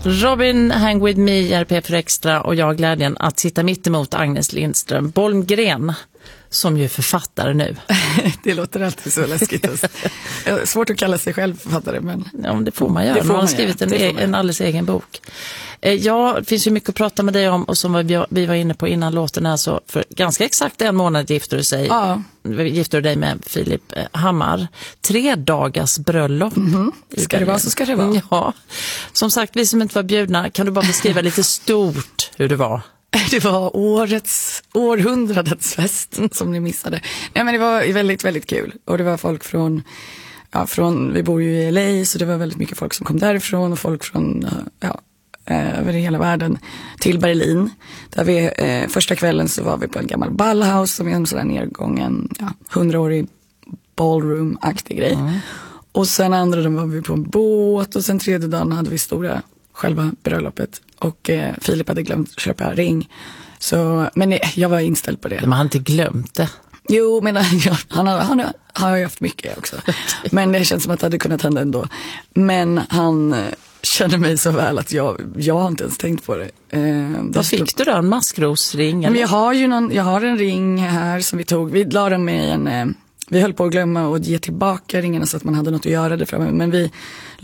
Robin Hang With Me, RPF Extra, och jag glädjen att sitta mitt emot Agnes Lindström Bolmgren, som ju är författare nu. Det låter alltid så läskigt. Svårt att kalla sig själv författare, men... Ja, men det får man göra. Man har skrivit en alldeles egen bok. Ja, det finns ju mycket att prata med dig om, och som vi var inne på innan låten här, så för ganska exakt 1 månad gifter du dig med Filip Hammar. 3 dagars bröllop. Ska det vara så ska det vara. Ja, som sagt, vi som inte var bjudna, kan du bara beskriva lite stort hur det var? Det var århundradets fest som ni missade. Nej, men det var väldigt, väldigt kul. Och det var folk från vi bor ju i LA, så det var väldigt mycket folk som kom därifrån, och folk från över hela världen till Berlin. Där vi första kvällen så var vi på en gammal ballhouse, som är en sån där nedgången 100-årig ballroom-aktig grej. Och sen andra dagen var vi på en båt, och sen tredje dagen hade vi själva bröllopet, och Filip hade glömt köpa ring. Så, men jag var inställd på det. Men han hade inte glömt det. Jo, men han har ju haft mycket också. Men det känns som att det hade kunnat hända ändå. Men han känner mig så väl att jag har inte ens tänkt på det. Vad fick du då? En maskrosring? Men jag har en ring här som vi tog. Vi la den med vi höll på att glömma och ge tillbaka ringarna så att man hade något att göra det framme. Men vi